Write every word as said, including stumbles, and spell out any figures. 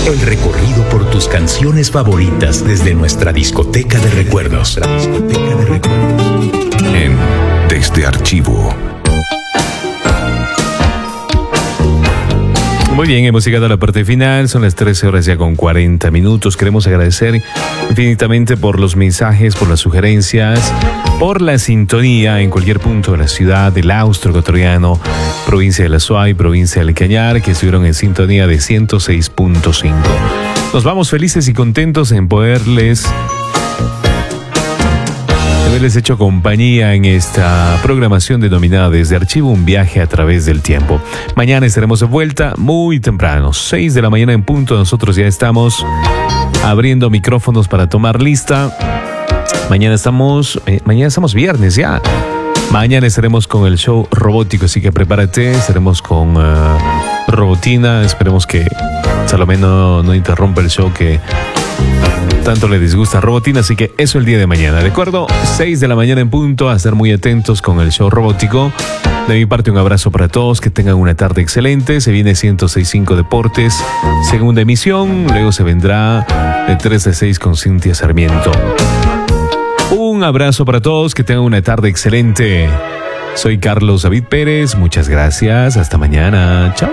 El recorrido por tus canciones favoritas desde nuestra discoteca de recuerdos. Nuestra discoteca de recuerdos. En Desde Archivo. Muy bien, hemos llegado a la parte final, son las trece horas ya con cuarenta minutos. Queremos agradecer infinitamente por los mensajes, por las sugerencias, por la sintonía en cualquier punto de la ciudad, del Austro Ecuatoriano, provincia de La Suay, provincia del Cañar, que estuvieron en sintonía de ciento seis punto cinco. Nos vamos felices y contentos en poderles... haberles hecho compañía en esta programación denominada Desde Archivo, un viaje a través del tiempo. Mañana estaremos de vuelta muy temprano, seis de la mañana en punto. Nosotros ya estamos abriendo micrófonos para tomar lista. Mañana estamos, eh, mañana estamos viernes ya. Mañana estaremos con el show robótico, así que prepárate. Estaremos con uh, Robotina. Esperemos que Salomé no, no interrumpa el show que tanto le disgusta a Robotina, así que eso el día de mañana, ¿de acuerdo? seis de la mañana en punto, a estar muy atentos con el show robótico. De mi parte, un abrazo para todos, que tengan una tarde excelente. Se viene ciento seis punto cinco Deportes, segunda emisión, luego se vendrá de tres a seis con Cintia Sarmiento. Un abrazo para todos, que tengan una tarde excelente. Soy Carlos David Pérez, muchas gracias, hasta mañana, chao.